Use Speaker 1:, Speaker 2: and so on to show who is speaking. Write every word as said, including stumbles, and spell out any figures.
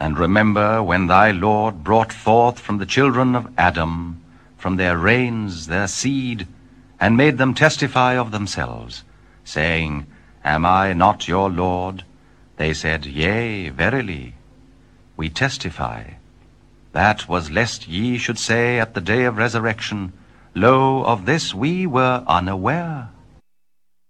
Speaker 1: And remember when thy Lord brought forth from the children of Adam, from their reigns, their seed, and made them testify of themselves, saying, Am I not your Lord? They said, Yea, verily, we testify. That was lest ye should say at the day of resurrection, Lo, of this we were unaware.